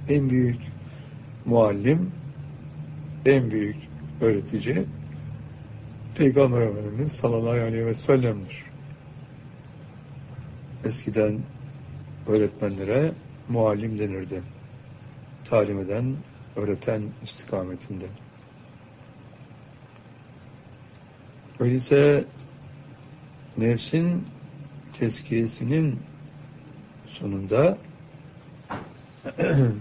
en büyük muallim, en büyük öğretici Peygamber Efendimiz sallallahu aleyhi ve sellem'dir. Eskiden öğretmenlere muallim denirdi. Talim eden, öğreten istikametinde. Öyleyse nefsin tezkiyesinin sonunda